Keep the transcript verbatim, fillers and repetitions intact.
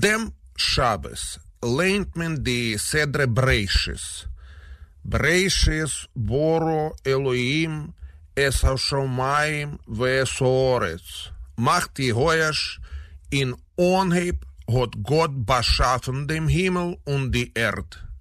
dem Shabbos leent men die Sedre Breishis. Breishis boro Elohim es hashomayim ve'es haaretz. Macht Jehoash in onheeb hat Gott beschaffen dem Himmel und die Erde.